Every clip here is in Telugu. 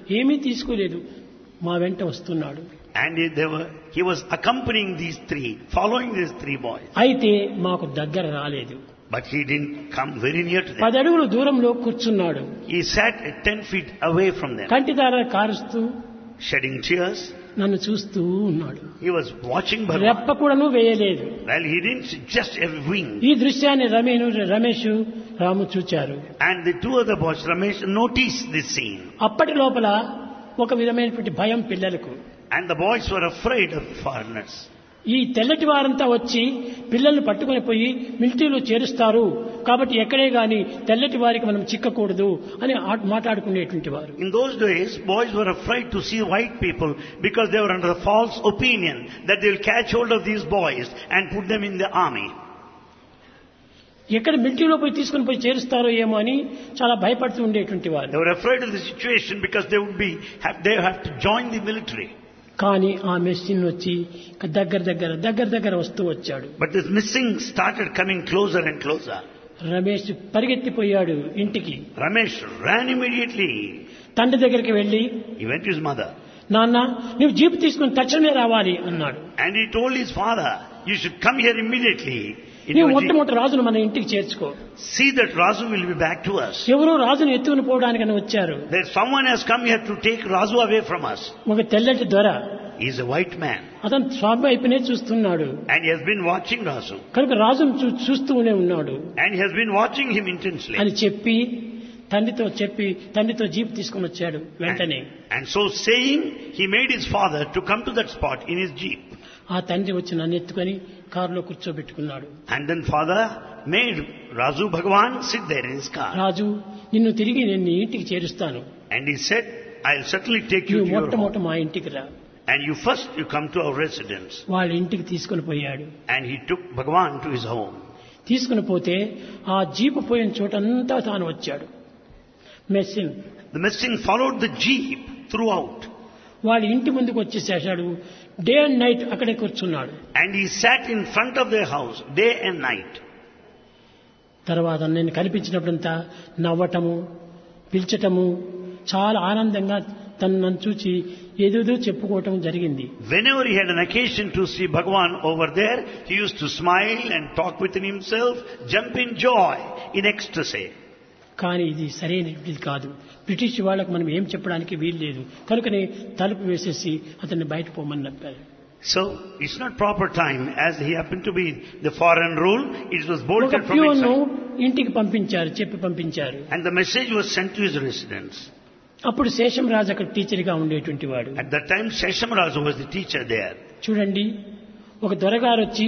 ఏమీ తీసుకోలేదు, మా వెంట వస్తున్నాడు. And he was accompanying these three, following these three boys. అయితే మాకు దగ్గర రాలేదు. But he didn't come very near to them. 10 అడుగుల దూరంలో కూర్చున్నాడు. He sat at 10 feet away from them, కంటిధార కారుస్తూ shedding tears. నన్ను చూస్తూ ఉన్నాడు. He was watching Bhagavan. రెప్ప కూడాను వేయలేదు. Well, he didn't just a wing. ఈ దృశ్యాన్ని రమేష్ రాము చూచారు. And the two other boys, Ramesh, noticed this scene. అప్పటి లోపల ఒక విధమైనటువంటి భయం పిల్లలకు. And the boys were afraid of foreigners. ఈ తెల్లటి వారంతా వచ్చి పిల్లల్ని పట్టుకుని పోయి మిలిటరీలో చేరుస్తారు, కాబట్టి ఎక్కడే గాని తెల్లటి వారికి మనం చిక్కకూడదు అని మాట్లాడుకునేటువంటి వారు. In those days, boys were afraid to see white people because they were under the false opinion that they will catch hold of these boys and put them in the army. ఎక్కడ మిలిటరీలో పోయి తీసుకుని పోయి చేరుస్తారో ఏమో అని చాలా భయపడుతూ ఉండేటువంటి వారు. They were afraid of the situation because they have to join the military. కానీ ఆ మెషిన్ వచ్చి దగ్గర వస్తూ వచ్చాడు. But this missing started coming closer and closer. Ramesh పరిగెత్తిపోయాడు ఇంటికి. Ramesh ran immediately. తండ్రి దగ్గరికి వెళ్లి, He went to his mother. నాన్న, నువ్వు జీప్ తీసుకుని తక్షణమే రావాలి అన్నాడు. And he told his father, you should come here immediately. నీవు మొట్టమొదటి రాజును మన ఇంటికి చేర్చుకో. See that Razu will be back to us. ఎవరో రాజును ఎత్తుకుని పోవడానికని వచ్చారు. There someone has come here to take Razu away from us. ఒక తెల్లటి దొర. He is a white man. అతను స్వామి వైపునే చూస్తున్నాడు. And he has been watching Razu. కనుక రాజును చూస్తూనే ఉన్నాడు. And he has been watching him intensely. అని తండ్రితో జీప్ తీసుకుని వచ్చాడు వెంటనే. And so saying, he made his father to come to that spot in his jeep. ఆ తండ్రి వచ్చి నన్ను ఎత్తుకొని కారులో కూర్చోబెట్టుకున్నాడు. And then father made Razu Bhagavan sit there in his car. రాజు, నిన్ను తిరిగి నేను నీ ఇంటికి చేరుస్తాను. And he said, I'll certainly take you to your home. మా ఇంటికి రా. And you come to our residence. వాళ్ళ ఇంటికి తీసుకుని పోయాడు. And he took Bhagavan to his home. తీసుకుని పోతే ఆ జీపు పోయిన చోటంతా తాను వచ్చాడు. The messing followed the jeep throughout. వాళ్ళ ఇంటి ముందుకు వచ్చేసేసాడు. డే అండ్ నైట్ అక్కడే కూర్చున్నాడు. And he sat in front of their house day and night. తర్వాత నేను కనిపించినప్పుడంతా నవ్వటము, పిలిచటము, చాలా ఆనందంగా నన్ను చూచి ఏదేదో చెప్పుకోవటం జరిగింది. Whenever he had an occasion to see Bhagavan over there, he used to smile and talk within himself, jump in joy, in ecstasy. కానీ ఇది సరైనది కాదు. బ్రిటిష్ వాళ్ళకు మనం ఏం చెప్పడానికి వీలు లేదు. కనుకనే తలుపు వేసేసి అతన్ని బయట పోమని చెప్పారు. So it's not proper time, as he happened to be the foreign rule. It was bolted from inside. ఇంటికి పంపించారు. And the message was sent to his residence. అప్పుడు శేషంరాజు అక్కడ టీచర్ గా ఉండేటువంటి వాడు. At that time, Seshamrazu was the teacher there. చూడండి, ఒక దొరగారు వచ్చి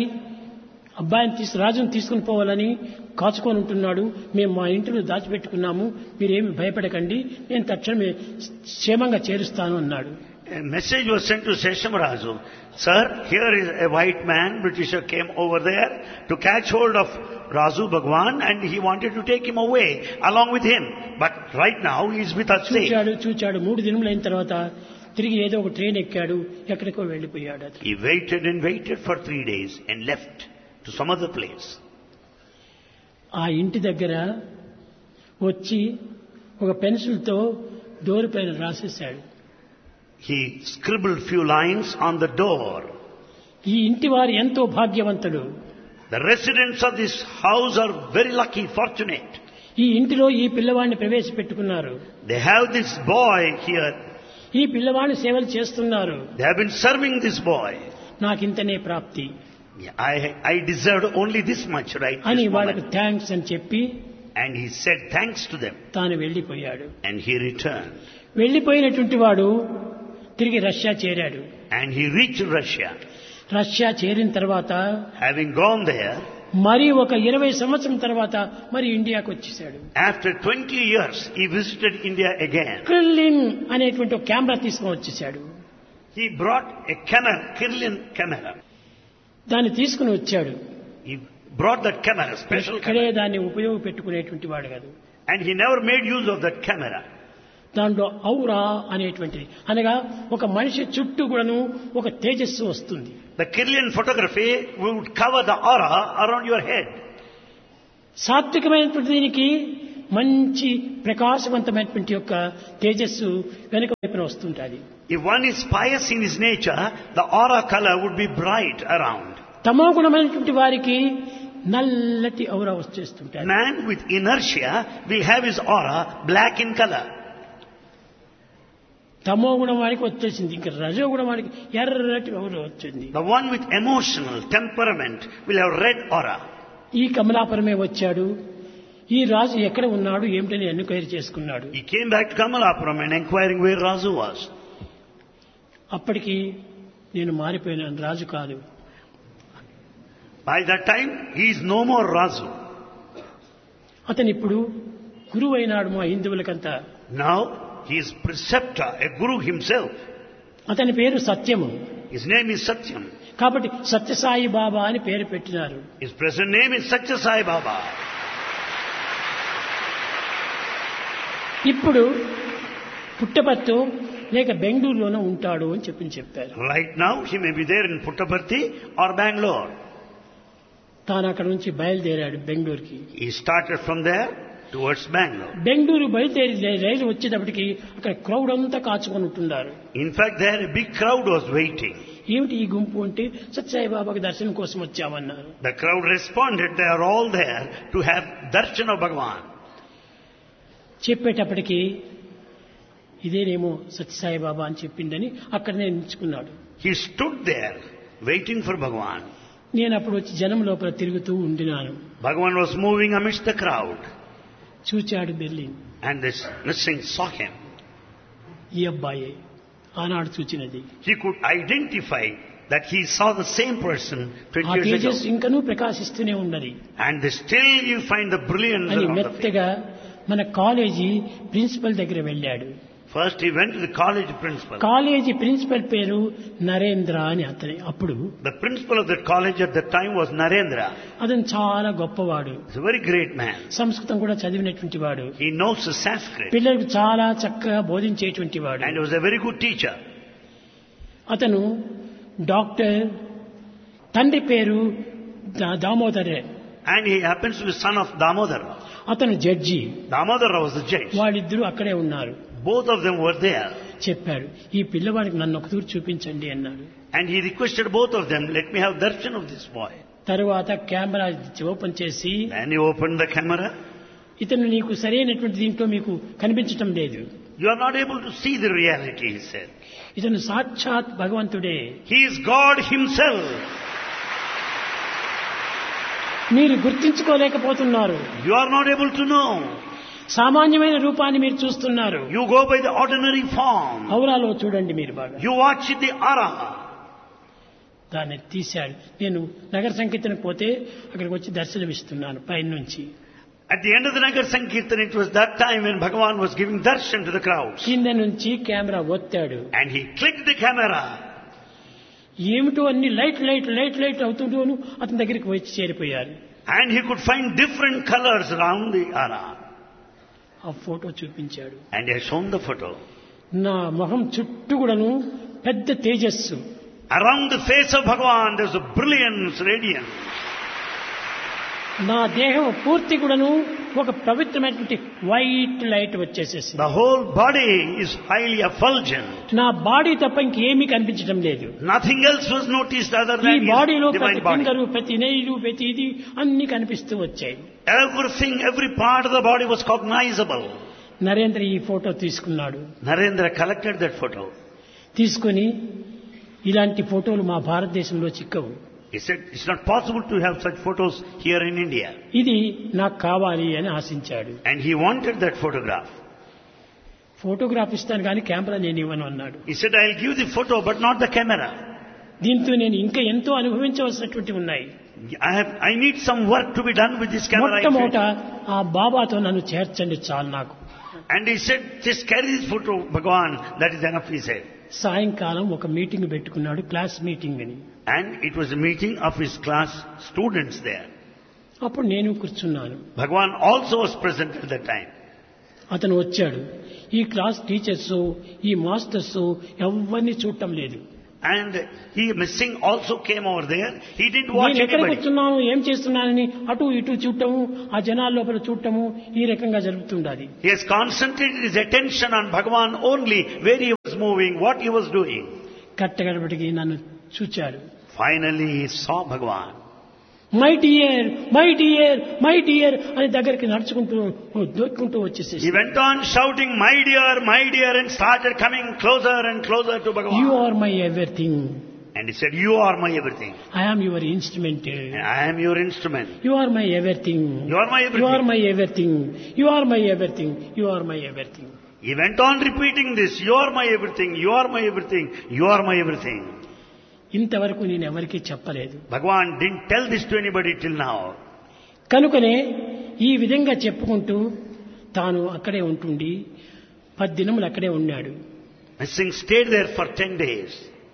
రాజును తీసుకుని పోవాలని కాచుకొని ఉంటున్నాడు. మేము మా ఇంటిలో దాచిపెట్టుకున్నాము, మీరేమి భయపడకండి, నేను తక్షణమే క్షేమంగా చేరుస్తాను అన్నాడు. A message was sent to Seshamrazu. Sir, here is a white man, Britisher came over there to catch hold of Razu Bhagavan and he wanted to take him away along with him. But right now he is with us safe. చూచాడు 3 దినములైన తర్వాత తిరిగి ఏదో ఒక ట్రైన్ ఎక్కాడు, ఎక్కడికో వెళ్ళిపోయాడు. He waited and waited for 3 days and left to some other place. ఆ ఇంటి దగ్గర వచ్చి ఒక పెన్సిల్తో డోర్ పైన రాసేశాడు. He scribbled few lines on the door. ఈ ఇంటి వారు ఎంతో భాగ్యవంతుడు. The residents of this house are very lucky, fortunate. ఈ ఇంటిలో ఈ పిల్లవాడిని ప్రవేశపెట్టుకున్నారు. They have this boy here. ఈ పిల్లవాడిని సేవలు చేస్తున్నారు. They have been serving this boy. నాకింతనే ప్రాప్తి. I deserved only this much right అని వాళ్ళకి థాంక్స్ అని చెప్పి, and he said thanks to them. తాను వెళ్ళిపోయాడు. And he returned. వెళ్ళిపోయినటువంటి వాడు తిరిగి రష్యా చేరాడు. And he reached Russia. Russia చేరిన తర్వాత having gone there, మరి ఒక 20 సంవత్సరం తర్వాత మరి ఇండియాకు వచ్చేసాడు. After 20 years he visited India again. క్రిల్లిన్ అనేటువంటి ఒక కెమెరా తీసుకొని వచ్చేసాడు. He brought a camera, Kirlian camera. దాన్ని తీసుకుని వచ్చాడు. He brought that camera, special camera. దాన్ని ఉపయోగపెట్టుకునేటువంటి వాడు కాదు. And he never made use of that camera. దాంట్లో ఔరా అనేటువంటిది అనగా ఒక మనిషి చుట్టూ కూడాను ఒక తేజస్సు వస్తుంది. The Kirlian photography would cover the aura around your head. సాత్వికమైనటువంటి దీనికి మంచి ప్రకాశవంతమైనటువంటి యొక్క తేజస్సు వెనుక వైపున వస్తుంటుంది. If one is pious in his nature, the aura color would be bright around. తమో గుణమైనటువంటి వారికి నల్లటి ఔరా వచ్చేస్తుంటారు. Man with inertia will have his aura black in color. తమో గుణం వారికి వచ్చేసింది, ఇంకా రజో గుణం వారికి ఎర్రటి ఔరా వచ్చింది. The one with emotional temperament will have red aura. ఈ కమలాపురమే వచ్చాడు. ఈ రాజు ఎక్కడ ఉన్నాడు ఏమిటని ఎన్క్వైరీ చేసుకున్నాడు. He came back to Kamalapuram and inquiring where Razu was. అప్పటికి నేను మారిపోయినాను, రాజు కాదు. By that time, he is no more Razu. అతను ఇప్పుడు గురువు అయినాడు మా హిందువులకంతా. Now, he is preceptor, a guru himself. అతని పేరు సత్యము. His name is Satyam. కాబట్టి సత్యసాయి బాబా అని పేరు పెట్టినారు. His present name is Satya Sai Baba. ఇప్పుడు పుట్టపర్తి లేక బెంగళూరులోనే ఉంటాడు అని చెప్పారు. Right now, he may be there in Puttaparthi or Bangalore. తాను అక్కడ నుంచి బయలుదేరాడు బెంగళూరుకి. He started from there towards Bangalore. Bengaluru బయలుదేరి రైలు వచ్చేటప్పటికి అక్కడ క్రౌడ్ అంతా కాచుకొని ఉంటున్నారు. In fact, there a big crowd was waiting. ఏమిటి ఈ గుంపు అంటే సత్యసాయి బాబాకి దర్శనం కోసం వచ్చామన్నారు. The crowd responded, they are all there to have darshan of Bhagavan. చెప్పేటప్పటికి ఇదేనేమో సత్యసాయి బాబా అని చెప్పిందని అక్కడనే నిల్చుకున్నాడు. He stood there waiting for Bhagavan. నేను అప్పుడు వచ్చి జనం లోపల తిరుగుతూ ఉండినాను. Bhagavan was moving amidst the crowd. చూచాడు Berlin. And this Nising saw him. ఈ అబ్బాయే ఆనాడు చూచినది. He could identify that he saw the same person 20 ఆ years తేజస్ ago. ఇంకనూ ప్రకాశిస్తూనే ఉన్నది. And still you find the brilliance అని around the face. మెత్తగా మన కాలేజీ ప్రిన్సిపల్ దగ్గర వెళ్ళాడు. First he went to the college principal. College principal పేరు నరేంద్ర అని అతని. అప్పుడు The principal of that college at that time was Narendra. అతను చాలా గొప్పవాడు. He's a very great man. సంస్కృతం కూడా చదివినటువంటి వాడు. He knows the Sanskrit. పిల్లలకు చాలా చక్కగా బోధించేటువంటి వాడు. And he was a very good teacher. అతను డాక్టర్, తండ్రి పేరు దామోదరే. And he happens to be son of Damodara. అతను judge. Damodara was the judge. వాళ్ళిద్దరూ అక్కడే ఉన్నారు. Both of them were there. చెప్పాడు, ఈ పిల్లవాడికి నన్ను ఒక తూరు చూపించండి అన్నాడు. And he requested both of them, let me have darshan of this boy. తరువాత కెమెరా ఓపెన్ చేసి, And he opened the camera. ఇతను నీకు సరైనటువంటి దీంట్లో మీకు కనిపించటం లేదు. You are not able to see the reality, he said. ఇతను సాక్షాత్ భగవంతుడే. He is God himself. మీరు గుర్తించుకోలేకపోతున్నారు. You are not able to know. సామాన్యమైన రూపాన్ని మీరు చూస్తున్నారు. You go by the ordinary form. ఔరాలో చూడండి మీరు బాగా. You watch the aura. దాన్ని తీశాడు. నేను నగర సంకీర్తన పోతే అక్కడికి వచ్చి దర్శనమిస్తున్నాను పైన నుంచి. At the end of the Nagar Sankirtan, it was that time when Bhagavan was giving darshan to the crowds. కింద నుంచి camera ఒత్తాడు. And he clicked the camera. ఏమిటో అన్ని లైట్ అవుతుంటూను అతని దగ్గరికి వచ్చి చేరిపోయారు. And he could find different colors around the aura. ఆ ఫోటో చూపించాడు. And he has shown the photo. నా మొహం చుట్టూ కూడాను పెద్ద తేజస్సు. Around the face of Bhagavan, there's a brilliance, radiance. నా దేహం పూర్తి కూడాను ఒక పవిత్రమైనటువంటి white light వచ్చేసేసింది. The whole body is highly effulgent. నా బాడీ తప్ప ఇంకేమీ కనిపించడం లేదు. Nothing else was noticed other ఈ than బాడీలో his ప్రతి divine body. ఫింగరు, ప్రతి నెయిలు, ప్రతి ఇది అన్ని కనిపిస్తూ వచ్చాయి. Everything, every part of the body was cognizable. Narendra ఈ ఫోటో తీసుకున్నాడు. Narendra collected that photo. తీసుకుని ఇలాంటి ఫోటోలు మా భారతదేశంలో చిక్కవు. He said, it's not possible to have such photos here in India. ఇది నాకు కావాలి అని ఆశించాడు. And he wanted that photograph. Photograph ఇస్తాను కానీ కెమెరా నేను ఇవ్వను అన్నాడు. He said, I'll give the photo, but not the camera. దీంతో నేను ఇంకా ఎంతో అనుభవించవలసినటువంటి ఉన్నాయి. I need some work to be done with this camera. మొట్టమొదట ఆ బాబాతో నన్ను చేర్చండి చాలు నాకు. And he said, just carry this photo, Bhagavan, that is enough, he said. సాయంకాలం ఒక మీటింగ్ పెట్టుకున్నాడు, క్లాస్ మీటింగ్ అని. And it was a meeting of his class students there. అప్పుడు నేను కూర్చున్నాను. Bhagavan also was present at that time. అతను వచ్చాడు. ఈ క్లాస్ టీచర్స్, ఈ మాస్టర్స్ ఎవరిని చూడటం లేదు. And he missing also came over there. He didn't watch నేను ఎక్కడికి anybody. వచ్చున్నాను ఏం చేస్తున్నానని అటు ఇటు చూడటము ఆ జనాల లోపల చూడటము ఈ రకంగా జరుగుతుండాలి. He has concentrated his attention on Bhagavan only, where he was moving, what he was doing. కట్టగడపటికి నన్ను చూచాడు. Finally he saw Bhagavan. My dear my dear my dear అని దగ్గరికి నడుచుకుంటూ దొక్కుంటూ వచ్చేసేసి He went on shouting, my dear, and started coming closer and closer to Bhagavan. You are my everything. And he said, you are my everything. I am your instrument. I am your instrument. You are my everything. You are my you everything. Are my everything. You are my everything. You are my everything. He went on repeating this, you are my everything, you are my everything, you are my everything. ఇంతవరకు నేను ఎవరికీ చెప్పలేదు. Bhagavan didn't tell this to anybody till now. కనుకనే ఈ విధంగా చెప్పుకుంటూ తాను అక్కడే ఉంటుండి 10 దినములు అక్కడే ఉన్నాడు. Missing stayed there for 10 days.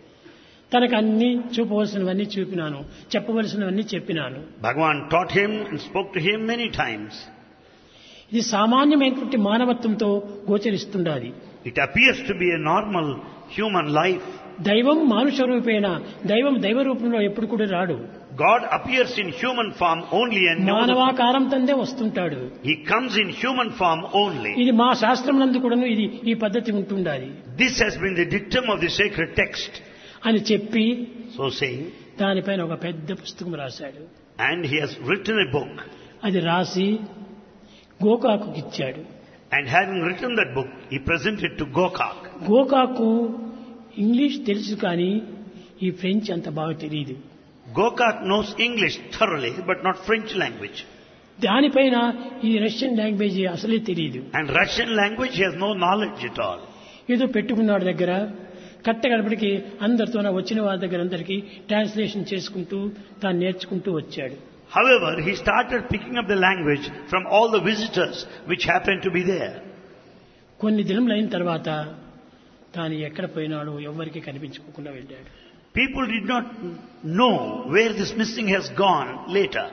తనకు అన్ని చూపవలసినవన్నీ చూపినాను, చెప్పవలసినవన్నీ చెప్పినాను. Bhagavan taught him and spoke to him many times. ఇది సామాన్యమైనటువంటి మానవత్వంతో గోచరిస్తుండాలి. It appears to be a normal human life. దైవం మానుష రూపేణ, దైవం దైవ రూపంలో ఎప్పుడు కూడా రాడు. God appears in human form only and no other. మానవాకారం తందే వస్తుంటాడు. He comes in human form only. ఇది మా శాస్త్రం నందు కూడాను ఇది ఈ పద్ధతి ఉంటుండాలి This has been the dictum of the sacred text. అని చెప్పి So saying, దానిపైన ఒక పెద్ద పుస్తకం రాశాడు. and he has written a book. అది రాసి గోకాకుకి ఇచ్చాడు. And having written that book, he presented to Gokak. గోకాకు English తెలుసు కానీ ఈ ఫ్రెంచ్ అంత బాగా తెలియదు. Gokak knows English thoroughly, but not French language. దానిపైన ఈ రష్యన్ లాంగ్వేజ్ అసలే తెలియదు. And Russian language he has no knowledge at all. ఏదో పెట్టుకున్నాడు దగ్గర. కట్టగడపటికి అందరితో వచ్చిన వారి దగ్గర అందరికీ ట్రాన్స్లేషన్ చేసుకుంటూ తాను నేర్చుకుంటూ వచ్చాడు. However, he started picking up the language from all the visitors which happened to be there. కొన్ని దినములు అయిన తర్వాత తాను ఎక్కడ పోయినాడో ఎవ్వరికీ కనిపించుకోకుండా వెళ్ళాడు. People did not know where this missing has gone later.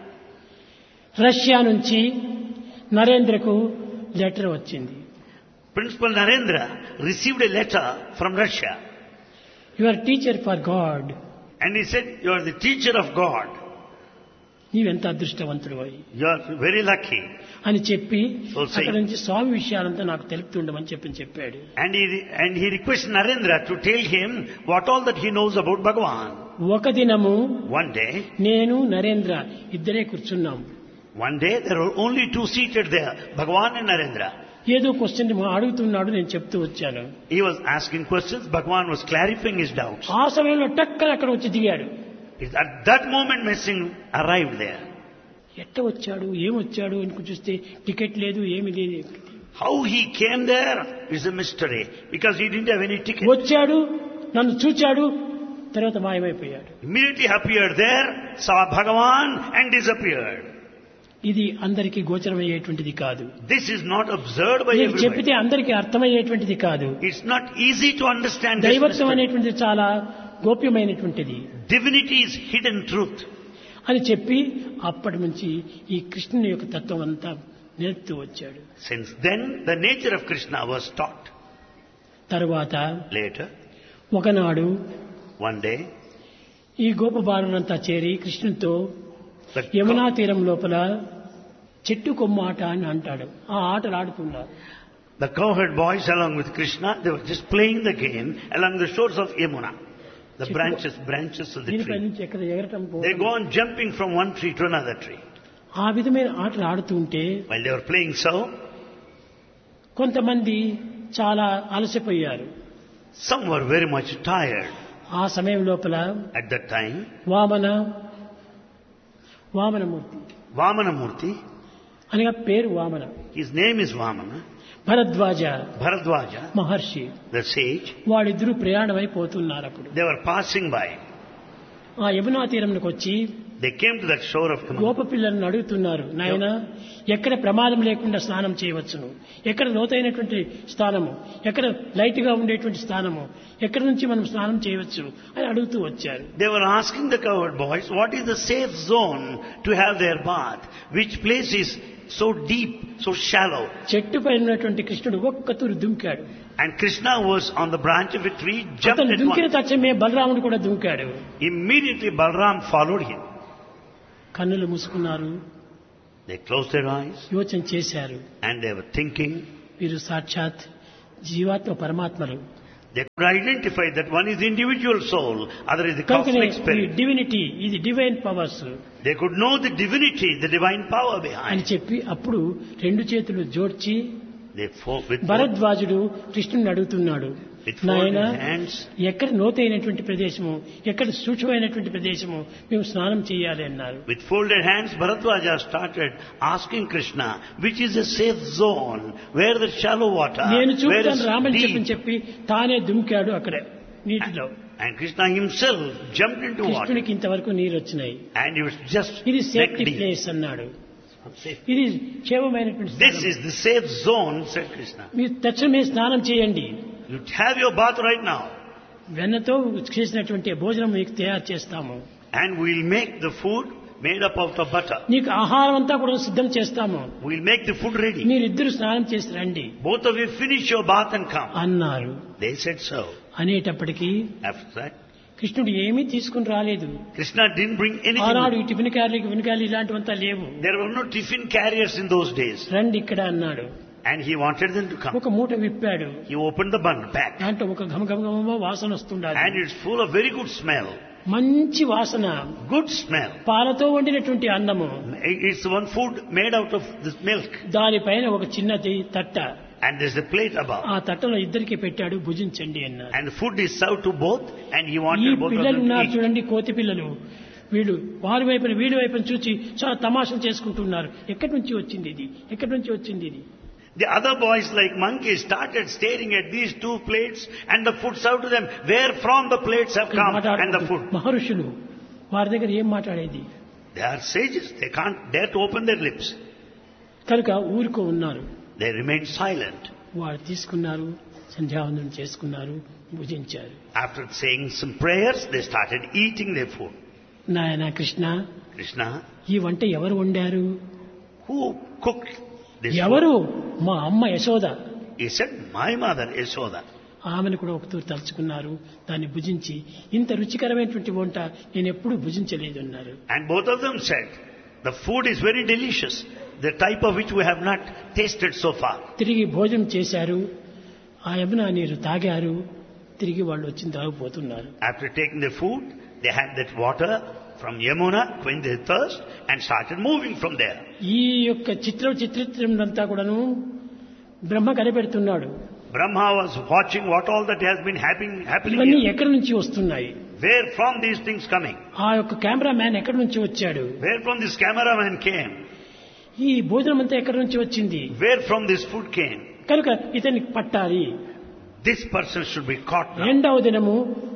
Russia నుంచి నరేంద్రకు లెటర్ వచ్చింది. Principal Narendra received a letter from Russia. Your teacher for God. And he said, you are the teacher of God. నీవెంత అదృష్టవంతుడు అయి You are very lucky. అని చెప్పి So say- అక్కడి నుంచి స్వామి విషయాలంతా నాకు తెలుపుతుండమని చెప్పాడు. And he requested Narendra to tell him what all that he knows about Bhagavan. ఒక దినము One day, నేను నరేంద్ర ఇద్దరే కూర్చున్నాం. there were only two seated there, Bhagavan and Narendra. ఏదో క్వశ్చన్ అడుగుతున్నాడు, నేను చెప్తూ వచ్చాను. He was asking questions, Bhagavan was clarifying his doubts. ఆ సమయంలో టక్కన అక్కడ వచ్చి దిగాడు. At that moment, missing arrived there. ఎట్ట వచ్చాడు ఏమొచ్చాడు అని చూస్తే టికెట్ లేదు ఏమీ లేదు. How he came there is a mystery, because he didn't have any ticket. వచ్చాడు, నన్ను చూచాడు, తర్వాత మాయమైపోయాడు. Immediately appeared there, saw Bhagavan and disappeared. ఇది అందరికీ గోచరమయ్యేటువంటిది కాదు. This is not observed by నేను everybody. చెప్పితే అందరికీ అర్థమయ్యేటువంటిది కాదు. It's not easy to understand this దైవత్వం mystery. అనేటువంటిది చాలా గోప్యమైనటువంటిది Divinity is hidden truth. అని చెప్పి అప్పటి నుంచి ఈ కృష్ణుని యొక్క తత్వం అంతా నేర్పుతూ వచ్చాడు. Since then, the nature of Krishna was taught. తరువాత Later, ఒకనాడు one day, ఈ గోపబాలునంతా చేరి కృష్ణునితో the, యమునా తీరం లోపల చెట్టు కొమ్మ ఆట అని అంటాడు. ఆ ఆటలు ఆడుతున్నారు. the cowherd boys along with Krishna, they were just playing the game along the shores of Yamuna. The branches of the దీనిపై tree. నుంచి ఎక్కడ ఎగరటం They go పోవటం. on jumping from one tree to another tree. ఆ విధమైన ఆటలు ఆడుతూ ఉంటే While they were playing so, కొంతమంది చాలా అలసిపోయారు. some were very much tired. ఆ సమయం లోపల At that time, Vamanamurthy Vamanamurti, అనగా పేరు Vamana, his name is Vamana, Bharadwaj Bharadwaja, Maharshi, the sage, వాడిద్దరూ ప్రయాణమైపోతున్నారు. అప్పుడు they were passing by. ఆ యమునా తీరంకి వచ్చి They came to that shore of Yamuna. గోప పిల్లలను అడుగుతున్నారు, నాయన ఎక్కడ ప్రమాదం లేకుండా స్నానం చేయవచ్చును, ఎక్కడ లోతైనటువంటి స్థానము, ఎక్కడ లైట్ గా ఉండేటువంటి స్థానము, ఎక్కడి నుంచి మనం స్నానం చేయవచ్చు అని అడుగుతూ వచ్చారు. They were asking the cowherd boys, what is the safe zone to have their bath? Which place is so deep, so shallow. చెట్టు పైన ఉన్నటువంటి కృష్ణుడు ఒక్క తూరు దుంకాడు. And Krishna was on the branch of a tree, jumped అతను at దుంకిన once. తక్షణమే బలరాముడు కూడా దుంకాడు. Immediately Balram followed him. కన్నులు మూసుకున్నారు, They closed their eyes యోచన చేశారు. and they were thinking. వీరు సాక్షాత్ జీవాత్మ పరమాత్మలు. They could identify that one is the individual soul, other is the కనుకనే cosmic ఈ spirit. డివినిటీ, ఇది divine powers They could know the divinity, the divine power అని behind. చెప్పి అప్పుడు రెండు చేతులు జోడ్చి They with భరద్వాజుడు కృష్ణుని అడుగుతున్నాడు, నాయన folded hands, ఎక్కడ లోతైనటువంటి ప్రదేశము, ఎక్కడ సూక్ష్మమైనటువంటి ప్రదేశము మేము స్నానం చేయాలి అన్నారు. with folded hands, Bharadwaja started asking Krishna, which is a safe zone, where the shallow water, నేను where చూపుతాను is రామని deep. చెప్పి తానే దుంకాడు అక్కడ నీటిలో. And Krishna himself jumped into water. కృష్ణుడికి ఇంతవరకు నీరు వచ్చినాయి. And he was just ఇది neck సేఫ్టీ deep. ప్లేస్ అన్నాడు. Safe. ఇది క్షేమమైనటువంటి This స్థలం. is the safe zone, said Krishna. మీరు తక్షణమే స్నానం చేయండి. You have your bath right now. వెన్నతో చేసినటువంటి భోజనం మీకు తయారు చేస్తాము. And we'll make the food made up of the butter. నీకు ఆహారం అంతా కూడా సిద్ధం చేస్తాము. We'll make the food ready. మీరిద్దరు స్నానం చేసి రండి Both of you finish your bath and come. అన్నారు. They said so. అనేటప్పటికీ After that, కృష్ణుడు ఏమీ తీసుకుని రాలేదు. Krishna didn't bring ఆనాడు anything. ఈ టిఫిన్ క్యారీలు ఇలాంటివంతా లేవు. There were no tiffin carriers in those days. రండి ఇక్కడ అన్నాడు. And he wanted them to come. ఒక మూట విప్పాడు. He opened the bun pack. దాంట్లో ఒక ఘమఘమఘమ వాసన వస్తుండాలి. And it's full of very good smell. మంచి వాసన. Good smell. పాలతో వండినటువంటి అన్నము. It's one food made out of this milk. దానిపైన ఒక చిన్నది తట్ట. And there's a plate above. ఆ తట్టలో ఇద్దరికి పెట్టాడు, భుజించండి అన్నారు. And the food is served to both. And he ఈ wanted both of పిల్లలు them to ఉన్నారు eat. చూడండి, కోతి పిల్లలు. వీళ్ళు వారి వైపున వీడి వైపున చూసి చాలా తమాషలు చేసుకుంటున్నారు. ఎక్కడి నుంచి వచ్చింది ఇది, ఎక్కడి నుంచి వచ్చింది ఇది. The other boys, like monkeys, started staring at these two plates and the food served to them. Where from the plates have come and the food. మహర్షులు వారి దగ్గర ఏం మాట్లాడేది. They are sages. They can't dare to open their lips. కనుక ఊరుకో ఉన్నారు. They remained silent. వారు తీసుకున్నారు, సంధ్యావందనం చేసుకున్నారు, భుజించారు. After saying some prayers, they started eating their food. నాయన కృష్ణ, Krishna, ఈ వంట ఎవరు వండారు? who cooked this ఎవరు? food? మా అమ్మ Yashoda. He said, my mother, Yashoda. ఆమెను కూడా ఒకతూరు తలుచుకున్నారు. దాన్ని భుజించి ఇంత రుచికరమైనటువంటి వంట నేను ఎప్పుడూ భుజించలేదు అన్నారు. And both of them said, the food is very delicious, the type of which we have not tasted so far. తిరిగి భోజనం చేశారు, ఆ యమునా నీరు తాగారు, తిరిగి వాళ్ళు వచ్చిన తాగిపోతున్నారు. After taking the food, they had that water from Yamuna, quenched their thirst, and started moving from there. ఈ యొక్క చిత్రం అంతా కూడాను బ్రహ్మ కనిపెడుతున్నాడు. Brahma was watching what all that has been happening ఇవన్నీ here. ఎక్కడి నుంచి వస్తున్నాయి? Where from these things coming? ఆ యొక్క కెమెరా మ్యాన్ ఎక్కడి నుంచి వచ్చాడు? Where from this cameraman came? ఈ భోజనం అంతా ఎక్కడి నుంచి వచ్చింది? Where from this food came? కనుక ఇతన్ని పట్టాలి. This person should be caught now. రెండవ దినము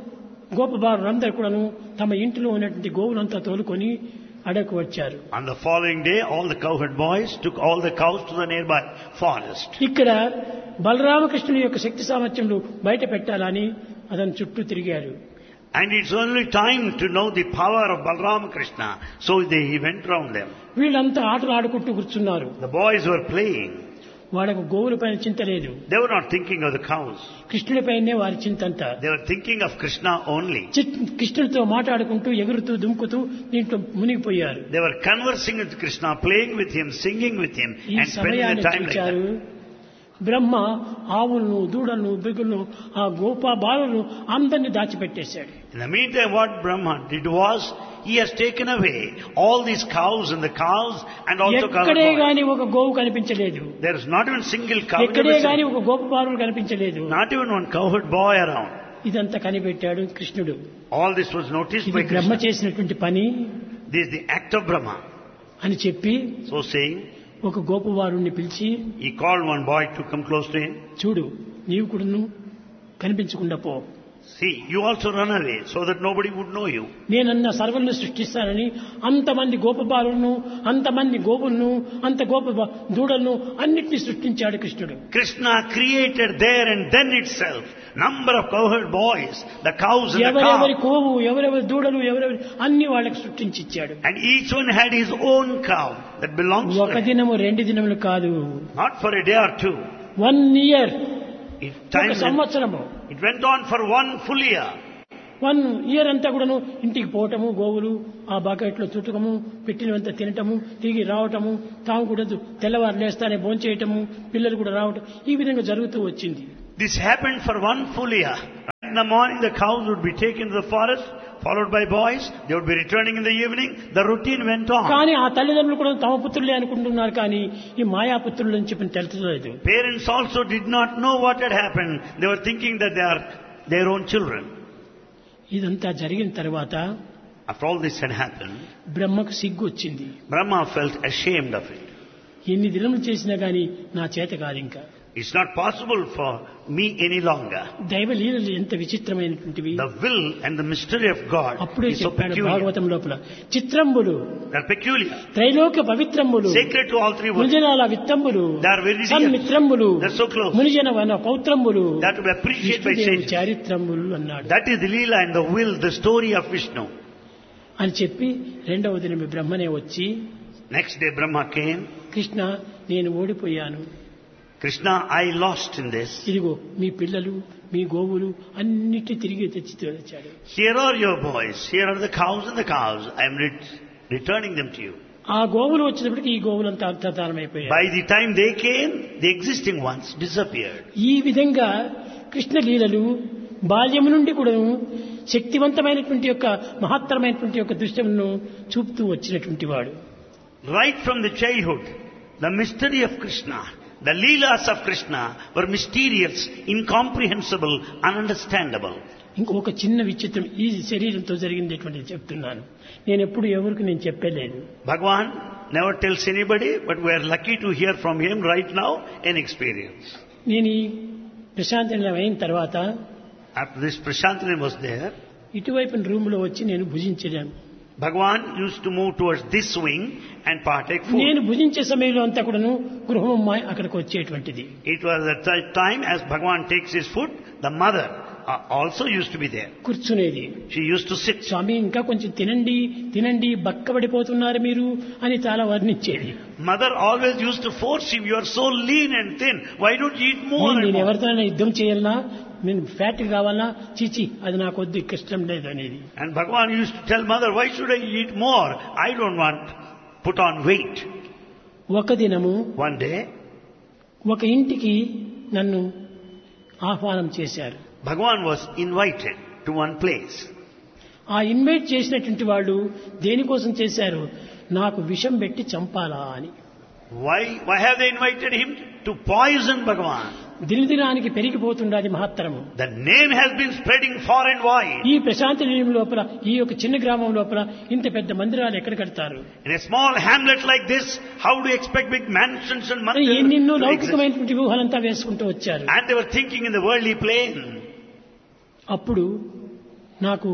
గోపబాలురందరూ కూడాను తమ ఇంటిలో ఉన్నటువంటి గోవులంతా తోలుకొని అడకు వచ్చారు. On the following day, all the cowherd boys took all the cows to the nearby forest. ఇక్కడ బలరామకృష్ణుని యొక్క శక్తి సామర్థ్యములు బయట పెట్టాలని అతని చుట్టూ తిరిగారు. And it's only time to know the power of Balram Krishna. So he went round them. వీళ్ళంతా ఆటలు ఆడుకుంటూ కూర్చున్నారు. The boys were playing. వాళ్ళకు గోవుల పైన చింత లేదు. They were not thinking of the cows. కృష్ణుడి పైనే వారి చింతంతా. They were thinking of Krishna only. కృష్ణుడితో మాట్లాడుకుంటూ ఎగురుతూ దుంకుతూ దీంట్లో మునిగిపోయారు. They were conversing with Krishna, playing with him, singing with him, ఈ and spending the సమయాన్ని time like చూచారు. that. బ్రహ్మ ఆవులను, దూడలను, బిగులను, ఆ గోపా బాలను అందరినీ దాచిపెట్టేశాడు. In the meantime, what Brahma did was, he has taken away all these cows and the cows and also covered ఎక్కడే boys. గాని ఒక గోవు కనిపించలేదు. There is not even single cow. ఎక్కడే గాని ఒక గోప బాలుడు కనిపించలేదు. Not even one cowherd boy around. ఇదంతా కనిపెట్టాడు కృష్ణుడు. All this was noticed ఇది by బ్రహ్మ Krishna. చేసినటువంటి పని This is the act of Brahma. అని చెప్పి So saying, ఒక గోపవారుణ్ణి పిలిచి, he called one boy to come close to him. చూడు నీవు కూడాను కనిపించకుండా పో. See, you also run away so that nobody would know you. నేనన్న సర్వలను సృష్టిస్తానని అంతమంది గోపబాలులను, అంతమంది గోవులను, అంత గోప దూడలను అన్నిటినీ సృష్టించాడు కృష్ణుడు. Krishna created there and then itself number of cowherd boys, the cows and the ఎవరెవరి cow. కోవు, ఎవరెవరి దూడలు, ఎవరెవరి అన్ని వాళ్ళకి సృష్టించిచ్చాడు. And each one had his own cow that belongs to ఒక him. దినము 2 దినములు కాదు, Not for a day or two. 1 year, It, ఒక సంవత్సరము, it went on for 1 full year. 1 year అంతా కూడాను ఇంటికి పోవటము, గోవులు ఆ బకెట్లో చుట్టకము, పెట్టినవంతా తినటము, తిరిగి రావటము, తాము కూడా తెల్లవారు లేస్తానే భోంచేయటము, పిల్లలు కూడా రావటం, ఈ విధంగా జరుగుతూ వచ్చింది. This happened for 1 full year. In the morning the cows would be taken to the forest, followed by boys. They would be returning in the evening. The routine went on. కానీ ఆ తల్లిదండ్రులు కూడా తమ పుత్రులే అనుకుంటున్నారు, కానీ ఈ మాయాపుత్రులు అని చెప్పి తెలుసుకోలేదు. Parents also did not know what had happened. They were thinking that they are their own children. ఇదంతా జరిగిన తర్వాత After all this had happened, బ్రహ్మకు సిగ్గు వచ్చింది. Brahma felt ashamed of it. ఎన్ని దినములు చేసినా గానీ నా చేత కాదు ఇంకా. It's not possible for me any longer. దైవ లీలలు ఎంత విచిత్రమైనటువంటివి. The will and the mystery of God అప్పుడే is so చెప్పాడు peculiar. భాగవతం లోపల, చిత్రంబులు They are peculiar. త్రైలోక పవిత్రంబులు, Sacred to all three worlds. మునిజనాల విత్తంబులు, They are very dear. సన్మిత్రంబులు, They are so close. మునిజన వన పౌత్రంబులు, They are to be appreciated by విష్ణుదేవుని sages. చారిత్రంబులు అన్నాడు. That is the Leela and the will, the story of Vishnu. అని చెప్పి 2వ దినం బ్రహ్మనే వచ్చి, Next day Brahma came. Krishna నేను ఓడిపోయాను, Krishna, I lost in this. ఇదిగో మీ పిల్లలు, మీ గోవులు అన్నిటి తిరిగి తెచ్చి తెచ్చాడు. Here are your boys. Here are the cows and the cows. I am returning them to you. ఆ గోవులు వచ్చినప్పటికీ ఈ గోవులంతా అంతర్ధానమైపోయాయి. By the time they came, the existing ones disappeared. ఈ విధంగా కృష్ణ లీలలు బాల్యము నుండి కూడా శక్తివంతమైనటువంటి యొక్క మహత్తరమైనటువంటి యొక్క దృశ్యమును చూపుతూ వచ్చినటువంటి వాడు. Right from the childhood, the mystery of Krishna, the Leelas of Krishna were mysterious, incomprehensible, ununderstandable. ఇంకొక చిన్న విచిత్రం ఈ శరీరంతో జరిగిందేటువంటిది చెప్తున్నాను. నేను ఎప్పుడు ఎవరికి నేను చెప్పలేదు. Bhagavan never tells anybody, but we are lucky to hear from him right now an experience. నేను ఈ ప్రశాంతి నిలయం అయిన తర్వాత After this, Prashantini was there. ఇటువైపు రూమ్ లో వచ్చి నేను భుజించాను. Bhagavan used to move towards this wing and partake food. నేను భుజించే సమయంలో అంతా కూడాను గృహమ్మాయి అక్కడికి వచ్చేటువంటిది. It was at that time as Bhagavan takes his food, the mother also used to be there. కూర్చునేది. She used to sit. స్వామి ఇంకా కొంచెం తినండి తినండి బక్కబడిపోతున్నారు మీరు అని చాలా వర్ణించేది. Mother always used to force him, you are so lean and thin, why don't you eat more and నేను more? ఎవరితోనైనా యుద్ధం చేయాలన్నా, నేను ఫ్యాట్ కావాలన్నా, చీచి అది నాకు వద్దు, ఇష్టం లేదు అనేది. And Bhagavan used to tell mother, why should I eat more? I don't want put on weight. ఒక దినము One day, ఒక ఇంటికి నన్ను ఆహ్వానం చేశారు. Bhagavan was invited to one place. ఆ ఇన్వైట్ చేసినటువంటి వాళ్ళు దేనికోసం చేశారు? నాకు విషం పెట్టి చంపాలా అని. Why have they invited him? To poison Bhagavan. దినదినానికి పెరిగిపోతుండాలి మహత్తరము. The name has been spreading far and wide. ఈ ప్రశాంతి నిలయం లోపల, ఈ యొక్క చిన్న గ్రామం లోపల ఇంత పెద్ద మందిరాలు ఎక్కడ కడతారు? In a small hamlet like this, how do you expect big mansions and mandirs ఎన్నెన్నో to exist? లౌకికమైనటువంటి వ్యూహాలంతా వేసుకుంటూ వచ్చారు. And they were thinking in the worldly plane. అప్పుడు నాకు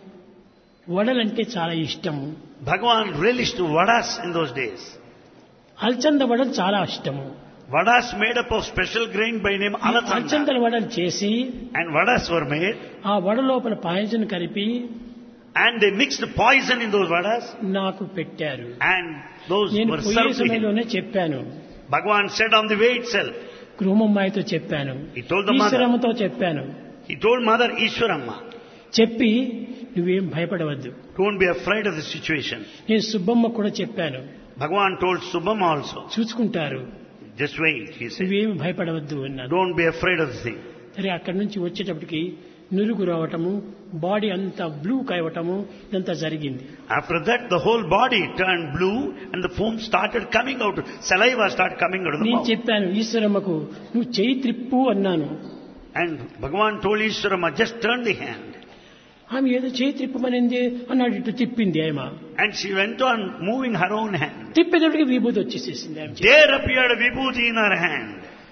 వడలంటే చాలా ఇష్టము. Bhagavan relished vadas in those days. అల్చంద వడలు చాలా ఇష్టము. Vadas made up of special grain by name Alathanda. అల్చందల వడలు చేసి And vadas were made. ఆ వడ లోపల పాయసం కలిపి And they mixed poison in those vadas. నాకు పెట్టారు. And those నేను were పోయే served to him. సమయంలోనే చెప్పాను. Bhagavan said on the way itself. గృహమ్మాయితో చెప్పాను, He told the mother. ఈశ్వరమ్మతో చెప్పాను. He told mother Ishwaramma, చెప్పి నువ్వేం భయపడవద్దు. don't be afraid of the situation. నేను సుబ్బమ్మ కూడా చెప్పాను, Bhagavan told Subham also, చూసుకుంటారు, just wait, he said. నువ్వేమి భయపడవద్దు అన్నాను. Don't be afraid of the thing. సరే అక్కడి నుంచి వచ్చేటప్పటికి నురుగు రావటము, బాడీ అంతా బ్లూ కావటము, ఇదంతా జరిగింది. After that, the whole body turned blue and the foam started coming out. Saliva started coming out of the నేను mouth. చెప్పాను ఈశ్వరమ్మకు, నువ్వు చేయి త్రిప్పు అన్నాను. And Bhagavan told Ishwaramma, just turn the hand. ఆమె ఏదో చేయి త్రిప్పమనింది అన్నాడు, ఇటు తిప్పింది ఆమె. And she went on moving her own hand. తిప్పేటప్పటికి విభూతి వచ్చేసేసింది ఆమె చేతికి. There appeared a vibhuti in her hand.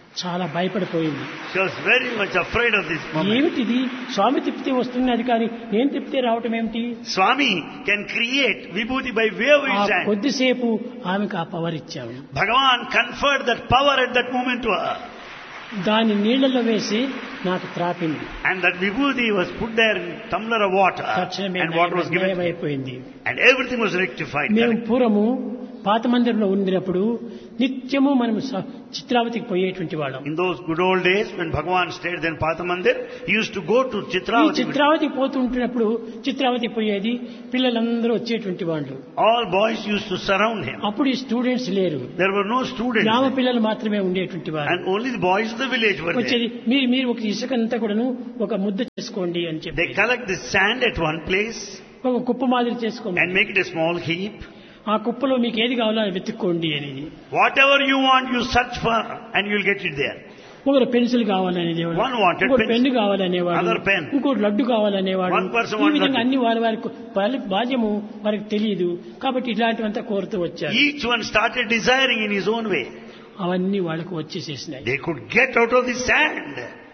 చాలా భయపడిపోయింది. She was very much afraid of this moment. ఏమిటిది, స్వామి తిప్పితే వస్తున్నది కానీ నేను తిప్పితే రావటం ఏమిటి? Swami can create vibhuti by way of ఆ his hand. కొద్దిసేపు ఆమెకు ఆ పవర్ ఇచ్చాము. Bhagavan conferred that power at that moment to her. దాని నీళ్లలో వేసి నాకు త్రాపింది. And that vibhuti was put there in tumbler of water. తక్షణమే And water was given. అయిపోయింది. And everything was rectified. మేము Correct. పూర్వము పాత మందిరంలో ఉండినప్పుడు నిత్యము మనం చిత్రావతికి పోయేటువంటి వాళ్ళం. In those good old days when Bhagavan stayed in Patha Mandir, he used to go to ఈ Chitravati. చిత్రావతికి పోతుంటున్నప్పుడు చిత్రావతి పోయేది, పిల్లలందరూ వచ్చేటువంటి వాళ్ళు. All boys used to surround him. అప్పుడు ఈ స్టూడెంట్స్ లేరు, There were no students. గ్రామ there. పిల్లలు మాత్రమే ఉండేటువంటి వారు. And only the boys of the village were వచ్చేది there. మీరు ఒక ఇసుకంతా కూడాను ఒక ముద్ద చేసుకోండి అని చెప్పి, They collect the sand at one place ఒక కుప్ప మాదిరి చేసుకోండి, and make it a small heap. ఆ కుప్పలో మీకు ఏది కావాలో అది వెతుక్కోండి అనేది. Whatever you want, you search for and you'll get it there. ఒకరు పెన్సిల్ కావాలనేవాడు, One wanted ఇంకోటి pencil. Pen కావాలనేవాడు, Other pen. ఇంకోటి లడ్డు కావాలనేవాడు. One person ఈ wanted విధంగా laddu. అన్ని వారి బాధ్యము వారికి తెలియదు కాబట్టి ఇలాంటివంతా కోరుతూ వచ్చారు. Each one started desiring in his own way. అవన్నీ వాళ్ళకు వచ్చేసేసినాయి. They could get out of the sand.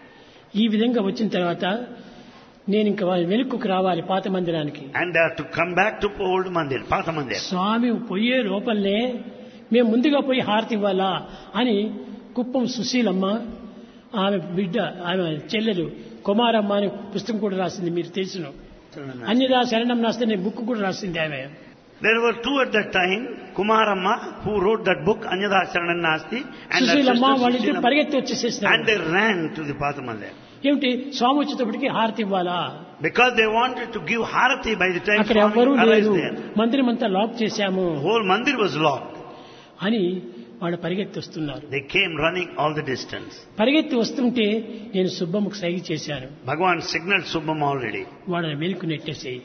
ఈ విధంగా వచ్చిన తర్వాత నేను ఇంకా వెనుకకు రావాలి పాత మందిరానికి. And they have to come back to old Mandir, Patha Mandir. స్వామి పోయే లోపలనే మేము ముందుగా పోయి హారతి ఇవ్వాలా అని కుప్పం సుశీలమ్మ, ఆమె బిడ్డ, ఆమె చెల్లెలు కుమారమ్మ అని పుస్తకం కూడా రాసింది, మీరు తెలుసును. అన్యదా శరణం నాస్తే నేను బుక్ కూడా రాసింది ఆమె. There were two at that time, Kumaramma, who wrote that book, Anyada Saranam Nasti, and that Susheelamma sister వాళ్ళిద్దరు Sushilama. పరిగెత్తి వచ్చేసేసినారు. And they ran to the Patha Mandir. ఏమిటి, స్వామి వచ్చేటప్పటికి హారతి ఇవ్వాలా, Because they wanted to give Harati by the time అక్కడ Swami ఎవ్వరూ arrived లేదు, there. మందిరం అంతా లాక్ చేశాము The whole Mandir was locked. అని వాళ్ళు పరిగెత్తి వస్తున్నారు. They came running all the distance. పరిగెత్తి వస్తుంటే నేను సుబ్బమ్మకు సైగ చేశాను, Bhagavan signaled Subbamma already. వాళ్ళని వెనుక నెట్టేసేయి,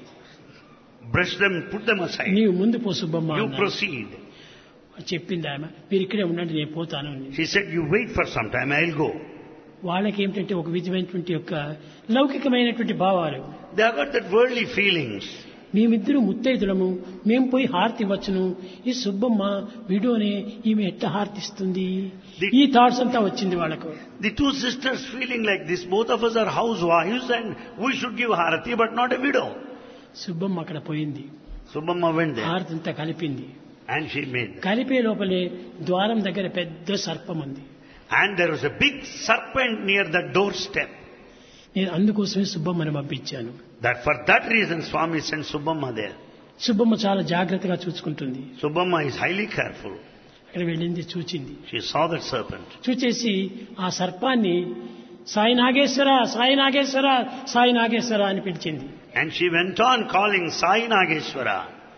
Brush them, put them aside. నీవు ముందు పో సుబ్బమ్మ You అన్నాడు. proceed. చెప్పింది ఆమె, మీరు ఇక్కడే ఉండండి నేను పోతాను అని. She said, you wait for some time, I'll go. వాళ్ళకి ఏమిటంటే ఒక విధమైనటువంటి యొక్క లౌకికమైనటువంటి భావాలు. They have got that worldly feelings. మేమిద్దరు ముత్తైదులము, మేము పోయి హారతి ఇవ్వచ్చును, ఈ సుబ్బమ్మ విడోనే ఈమె ఎట్లా హారతిస్తుంది, ఈ థాట్స్ అంతా వచ్చింది వాళ్ళకు. The two sisters feeling like this, both of us are housewives and we should give Harati but not a widow. Subbamma అక్కడ పోయింది, Subbamma went there హారతి అంతా కలిపింది. and she made. కలిపే లోపలే ద్వారం దగ్గర పెద్ద సర్పం ఉంది. And there was a big serpent near the doorstep. నేను అందుకోసమే సుబ్బమ్మని పంపించాను. That for that reason Swami sent Subbamma there. Subbamma చాలా జాగ్రత్తగా చూసుకుంటుంది. Subbamma is highly careful. అక్కడ వెళ్ళింది, చూచింది. She saw that serpent. చూచేసి ఆ సర్పాన్ని సాయి నాగేశ్వర, సాయి నాగేశ్వర, సాయి నాగేశ్వర అని పిలిచింది. And she went on calling Sai Nageshwara.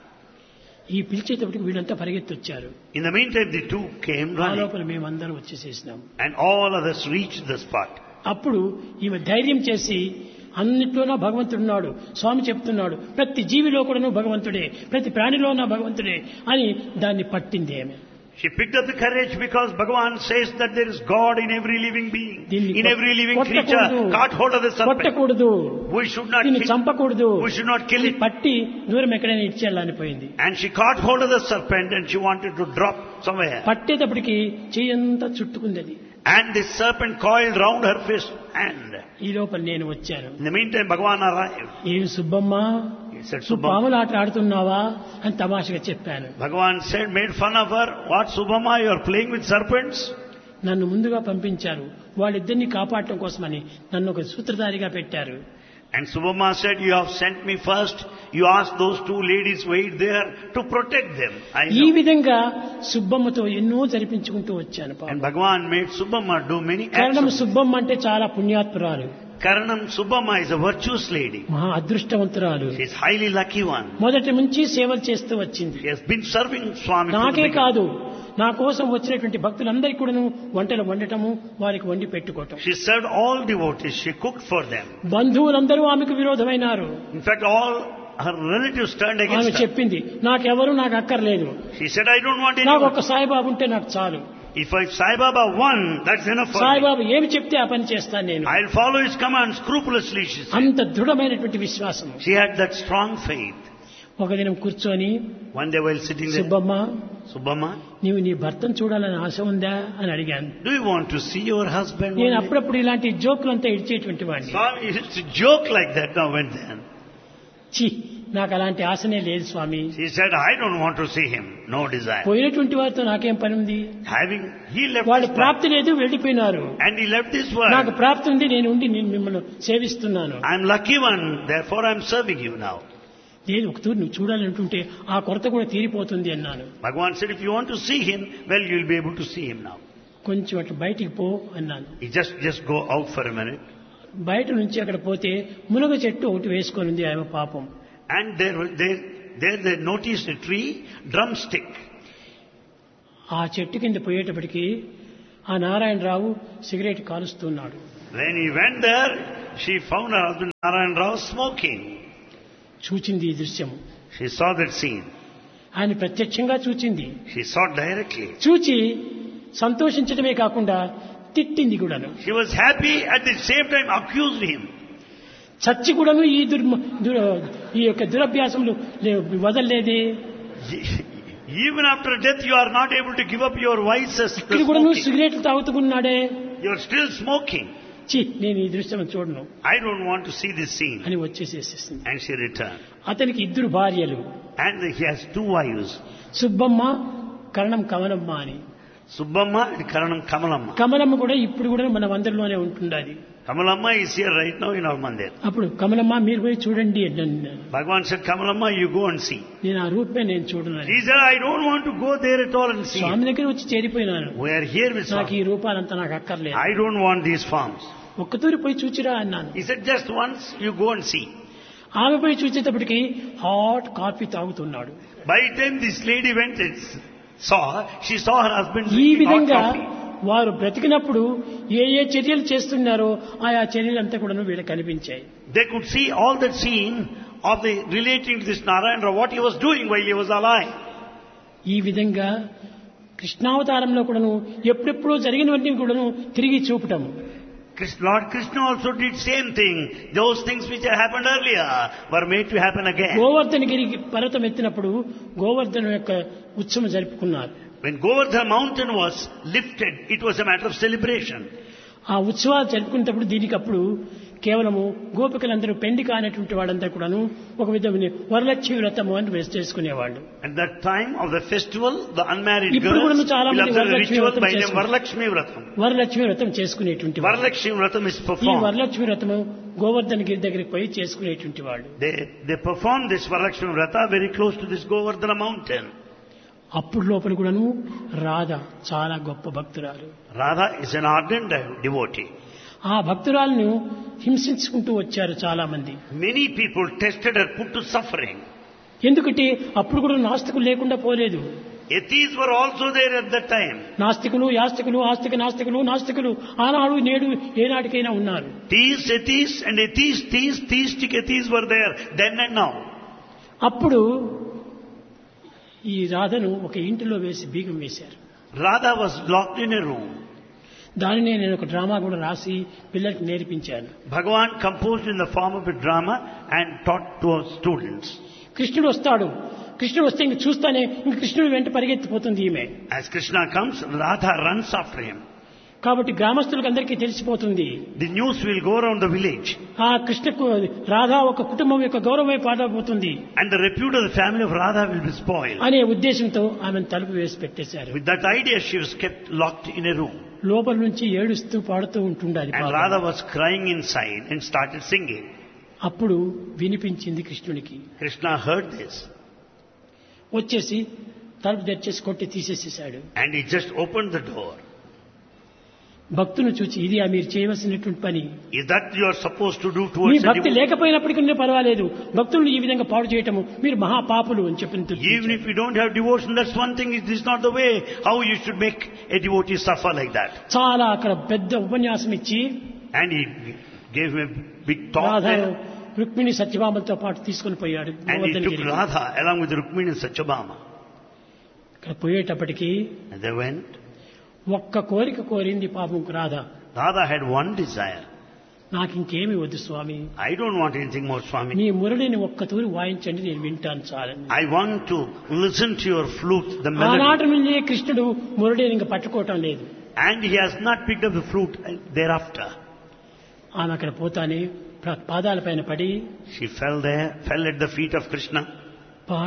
ఈ పిలిచేటప్పటికి వీళ్ళంతా పరిగెత్తి వచ్చారు. In the meantime, the two came ఆ running లోపల మేమందరం వచ్చేసేసినాం. and all others reached the spot. అప్పుడు ఈమె ధైర్యం చేసి, అన్నిట్లోనూ భగవంతుడున్నాడు, స్వామి చెప్తున్నాడు, ప్రతి జీవిలో కూడాను భగవంతుడే, ప్రతి ప్రాణిలోనూ భగవంతుడే అని దాన్ని పట్టింది ఆమె. She picked up the courage because Bhagavan says that there is God in every living being, in every living creature. Caught hold of the serpent. కొట్టకూడదు, We should not దీన్ని kill, చంపకూడదు, we should not kill it. పట్టి దూరం ఎక్కడైనా ఇచ్చేయాలని పోయింది. And she caught hold of the serpent and she wanted to drop somewhere. పట్టేటప్పటికి చెయ్యంతా చుట్టుకుంది అది. And the serpent coiled round her fist hand. ఈ లోపల నేను వచ్చాను. In the meantime, Bhagavan arrived. ఏం సుబ్బమ్మ, He said, నువ్వు Subbamma. పాములు ఆట ఆడుతున్నావా అని తమాషగా చెప్పాను. Bhagavan said, made fun of her. What, Subbamma, you are playing with serpents? నన్ను ముందుగా పంపించారు, వాళ్ళిద్దరిని కాపాడటం కోసమని నన్ను ఒక సూత్రధారిగా పెట్టారు. And Subbamma said, you have sent me first. You asked those two ladies wait there to protect them. I ఈ know. విధంగా సుబ్బమ్మతో ఎన్నో జరిపించుకుంటూ వచ్చాను. And Bhagavan made Subbamma do many కారణం acts. సుబ్బమ్మ అంటే చాలా పుణ్యాత్పురాలు, Karanam Subbamma is a virtuous lady. మహా అదృష్టవంతురాలు. She is highly lucky one. మొదటి నుంచి సేవలు చేస్తూ వచ్చింది. She has been serving Swami. from the నాకే beginning. కాదు, నా కోసం వచ్చినటువంటి భక్తులందరికీ కూడాను వంటలు వండటము, వారికి వండి పెట్టుకోవటం. She served all devotees. She cooked for them. బంధువులందరూ ఆమెకు విరోధమైనారు. In fact, all her relatives turned ఆమె against her. చెప్పింది, నాకెవరు నాకు అక్కర్లేదు, She said, I don't want నాకు anyone. ఒక సాయిబాబు ఉంటే నాకు చాలు. If Sai Baba won, that's enough for me. Saibaba ఏమి చెప్తే ఆ పని చేస్తాను నేను. I'll follow his command scrupulously, she said. అంత దృఢమైనటువంటి విశ్వాసం. She had that strong faith. ఒక దినం కూర్చొని One day while sitting there, Subbamma Subbamma, నీవు నీ భర్తను చూడాలని ఆశ ఉందా అని అడిగాను. do you want to see your husband? నేను one day? అప్పుడప్పుడు ఇలాంటి జోకులంతా ఇచ్చేటువంటి వాడిని. Swami used to joke like that now and then. ఛీ, నాకు అలాంటి ఆశనే లేదు స్వామి. He said, I don't want to see him. No desire. పోయినటువంటి వారితో నాకేం పని ఉంది? He left వాళ్ళ this world. ప్రాప్తి లేదు, వెళ్ళిపోయినారు. And he left this నాకు world. ప్రాప్తి ఉంది, నేను ఉండి నేను మిమ్మల్ని సేవిస్తున్నాను. I'm lucky one, therefore I'm serving you now. లేదు, ఒక తూరు నువ్వు చూడాలనుకుంటే ఆ కొరత కూడా తీరిపోతుంది అన్నాను. Bhagavan said, if you want to see him, well, you'll be able to see him now. కొంచెం అట్లా బయటికి పో అన్నాను. He just go out for a minute. బయట నుంచి అక్కడ పోతే మునగ చెట్టు ఒకటి వేసుకొని ఉంది ఆమె పాపం. And there they noticed a tree, drumstick. ఆ చెట్టు కింద పోయేటప్పటికి ఆ Narayana Rao cigarette కాలుస్తున్నాడు. When he went there, she found her husband Narayan Rao smoking. చూచింది ఈ దృశ్యం. She saw that scene. ఆయన ప్రత్యక్షంగా చూచింది. She saw directly. చూచి సంతోషించడమే కాకుండా తిట్టింది కూడాను. She was happy, at the same time accused him. చచ్చి కూడాను ఈ యొక్క దురభ్యాసములు వదలలేదే. Even after death, you are not able to give up your vices. ఇక్కడ కూడాను సిగరెట్లు తాగుతున్నాడే. You are still smoking. చి, నేను ఈ దృశ్యం చూడను. I don't want to see this scene. అని వచ్చేసేసింది. And she returned. అతనికి ఇద్దరు భార్యలు. And he has two wives. Subbamma, కరణం కమలమ్మ అని. Subbamma and Karanam Kamalamma. Kamalamma కూడా ఇప్పుడు కూడా మన మందిరంలోనే ఉంటుండాలి. Kamalamma is here right now in our mandir. అప్పుడు కమలమ్మ మీరు పోయి చూడండి అన్నాను. Bhagavan said, Kamalamma, you go and see. నేను ఆ రూపమే నేను చూడను. He said, I don't want to go there at all and see. స్వామి దగ్గర వచ్చి చేరిపోయినాను. We are here with నాకు Swami. ఈ రూపాలంతా నాకు అక్కర్లేదు. I don't want these forms. ఒక్కతూరి పోయి చూచిరా అన్నాను. He said, just once you go and see. ఆమె పోయి చూసేటప్పటికి హాట్ కాఫీ తాగుతున్నాడు. By the time this lady went and she saw her husband ఈ drinking hot విధంగా coffee. వారు బ్రతికినప్పుడు ఏ చర్యలు చేస్తున్నారో ఆయా చర్యలంతా కూడా వీళ్ళకి కనిపించాయి. They could see all that scene of the relating to this Narayana, what he was doing while he was alive. ఈ విధంగా కృష్ణావతారంలో కూడాను ఎప్పుడెప్పుడో జరిగినవన్నీ కూడాను తిరిగి చూపటం. Lord Krishna also did same thing. Those things which had happened earlier were made to happen again. Govardhanagiri పర్వతం ఎత్తినప్పుడు గోవర్ధన యొక్క ఉత్సవం జరుపుకున్నారు. When Govardhana mountain was lifted, it was a matter of celebration. ఆ ఉత్సవాలు జరుపుకునేటప్పుడు దీనికప్పుడు కేవలము గోపికలందరూ పెండి కానటువంటి వాళ్ళంతా కూడాను ఒక విధమైన వరలక్ష్మి వ్రతము అని చేసుకునేవాళ్ళు. At that time of the festival, the unmarried ఇప్పుడు girls కూడా చాలా will మంది observe a వరలక్ష్మి ritual వ్రతం by name చేసుకుంటారు. Varalakshmi Vratam. వరలక్ష్మి వ్రతం చేసుకునేటువంటి వాళ్ళు. Varalakshmi Vratam is ఈ performed. వరలక్ష్మి వ్రతము గోవర్ధనగిరి దగ్గరికి పోయి చేసుకునేటువంటి వాళ్ళు. They perform this Varalakshmi Vrata very close to this Govardhana mountain. అప్పుడు లోపల కూడాను రాధ చాలా గొప్ప భక్తురాలు. Radha is an ardent devotee. ఆ భక్తురాలను హింసించుకుంటూ వచ్చారు చాలా మంది. Many people tested her, put to suffering. ఎందుకంటే అప్పుడు కూడా నాస్తికులు లేకుండా పోలేదు. Atheists were also there at that time. నాస్తికులు, యాస్తికులు, నాస్తికులు ఆనాడు నేడు ఏనాటికైనా ఉన్నారు. Atheists and theistic atheists were there then and now. అప్పుడు ఈ రాధను ఒక ఇంటిలో వేసి బీగం వేశారు. Radha was locked in a room. దానినే నేను ఒక డ్రామా కూడా రాసి పిల్లలకి నేర్పించాను. Bhagavan composed in the form of a drama and taught to our students. కృష్ణుడు వస్తాడు. కృష్ణుడు వస్తే ఇంక చూస్తానే ఇంక కృష్ణుడు వెంట పరిగెత్తిపోతుంది ఈమె. As Krishna comes, Radha runs after him. కాబట్టి గ్రామస్తులకు అందరికీ తెలిసిపోతుంది. The news will go around the village. ఆ కృష్ణకు రాధా ఒక కుటుంబం యొక్క గౌరవమే పాడైపోతుంది. And the repute of the family of Radha will be spoiled. అనే ఉద్దేశంతో ఆమెను తలుపు వేసి పెట్టేశారు. With that idea, she was kept locked in a room. లోపల నుంచి ఏడుస్తూ పాడుతూ ఉంటుండాలి. And Radha was crying inside and started singing. అప్పుడు వినిపించింది కృష్ణునికి. Krishna heard this. వచ్చేసి తలుపు తెచ్చేసి కొట్టి తీసేసేసాడు. And he just opened the door. భక్తును చూచి ఇది మీరు చేయవలసినటువంటి పని. Is that you are supposed to do me towards a భక్తి devotee? లేకపోయినప్పటికీ పర్వాలేదు, భక్తులను ఈ విధంగా పాడు చేయటము మీరు మహాపాపులు అని చెప్పిన. Even if you don't have devotion, that's one thing. This is not the way how you should make a devotee suffer like that. చాలా అక్కడ పెద్ద ఉపన్యాసం ఇచ్చి And he gave him a big talk రాధను there. రుక్మిణి సత్యభామలతో పాటు తీసుకుని పోయాడు. And he took Radha along with Rukmini and Satyabhama. ఇక్కడ పోయేటప్పటికి And they went. ఒక్క కోరిక కోరింది పాపం Radha. Radha had one desire. నాకు ఇంకేమీ వద్దు స్వామి, I don't want anything more, Swami. మీ మురళిని ఒక్క తూరి వాయించండి, నేను వింటాను చాలని. I want to listen to your flute, the melody. ఆనాటి నుండి కృష్ణుడు మురళిని ఇంకా పట్టుకోవటం లేదు. And he has not picked up the flute thereafter. ఆమె అక్కడ పోతానే పాదాల పైన పడి She fell at the feet of Krishna.